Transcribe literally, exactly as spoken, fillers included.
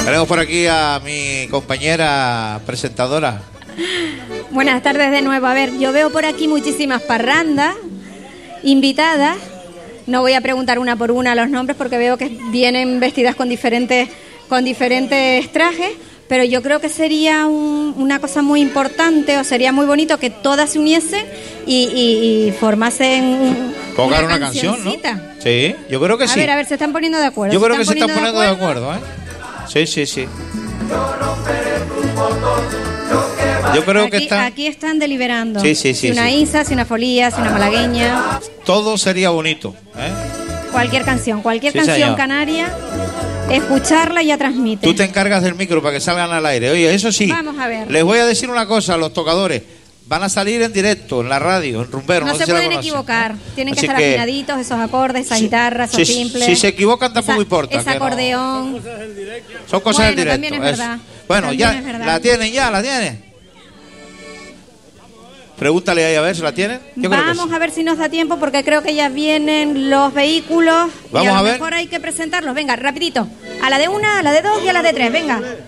Tenemos por aquí a mi compañera presentadora. Buenas tardes de nuevo. A ver, yo veo por aquí muchísimas parrandas invitadas. No voy a preguntar una por una los nombres porque veo que vienen vestidas con diferentes, con diferentes trajes, pero yo creo que sería un, una cosa muy importante, o sería muy bonito que todas se uniesen y, y, y formasen Tocar una, una canción, ¿no? Sí, yo creo que a sí. A ver, a ver, se están poniendo de acuerdo. Yo creo que se están poniendo de acuerdo, ¿eh? Sí, sí, sí. Yo creo aquí, que están... aquí están deliberando. Sí, sí, sí. Si una sí. Isa, si una Folía, si una malagueña. Todo sería bonito, ¿eh? Cualquier canción, cualquier sí, canción señor. canaria, escucharla ya transmite. Tú te encargas del micro para que salgan al aire. Oye, eso sí. Vamos a ver. Les voy a decir una cosa a los tocadores. Van a salir en directo, en la radio, en Rumbero. No, no se sé pueden si equivocar. Tienen Así que estar que, afinaditos esos acordes, esas sí, guitarras, esos sí, simples. Si se equivocan tampoco esa, importa. Ese acordeón. No. Son cosas bueno, en directo. También es verdad. Es, bueno, también ya es verdad. la tienen, ya la tienen. Pregúntale ahí a ver si la tienen. Yo Vamos creo que sí. a ver si nos da tiempo porque creo que ya vienen los vehículos. Vamos y a, a lo ver. mejor hay que presentarlos. Venga, rapidito. A la de una, a la de dos y a la de tres. Venga.